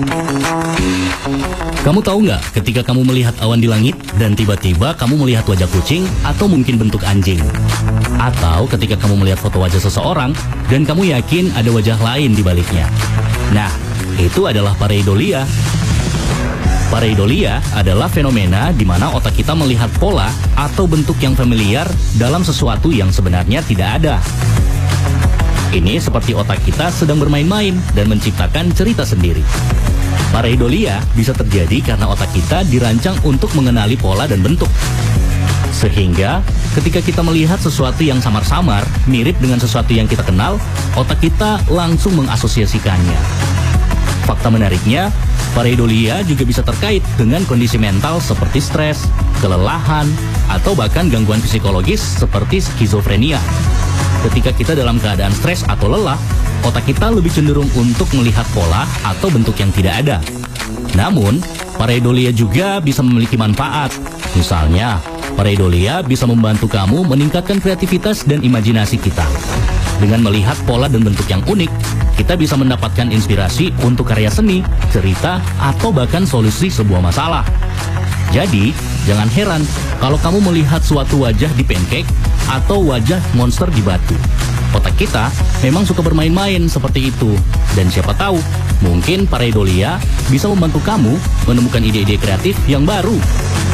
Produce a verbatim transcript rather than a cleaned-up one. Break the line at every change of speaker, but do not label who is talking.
Kamu tahu nggak ketika kamu melihat awan di langit dan tiba-tiba kamu melihat wajah kucing atau mungkin bentuk anjing? Atau ketika kamu melihat foto wajah seseorang dan kamu yakin ada wajah lain di baliknya? Nah, itu adalah pareidolia. Pareidolia adalah fenomena di mana otak kita melihat pola atau bentuk yang familiar dalam sesuatu yang sebenarnya tidak ada. Ini seperti otak kita sedang bermain-main dan menciptakan cerita sendiri. Pareidolia bisa terjadi karena otak kita dirancang untuk mengenali pola dan bentuk. Sehingga ketika kita melihat sesuatu yang samar-samar, mirip dengan sesuatu yang kita kenal, otak kita langsung mengasosiasikannya. Fakta menariknya, pareidolia juga bisa terkait dengan kondisi mental seperti stres, kelelahan, atau bahkan gangguan psikologis seperti skizofrenia. Ketika kita dalam keadaan stres atau lelah, otak kita lebih cenderung untuk melihat pola atau bentuk yang tidak ada. Namun, pareidolia juga bisa memiliki manfaat. Misalnya, pareidolia bisa membantu kamu meningkatkan kreativitas dan imajinasi kita. Dengan melihat pola dan bentuk yang unik, kita bisa mendapatkan inspirasi untuk karya seni, cerita, atau bahkan solusi sebuah masalah. Jadi, jangan heran kalau kamu melihat suatu wajah di pancake atau wajah monster di batu. Otak kita memang suka bermain-main seperti itu. Dan siapa tahu, mungkin pareidolia bisa membantu kamu menemukan ide-ide kreatif yang baru.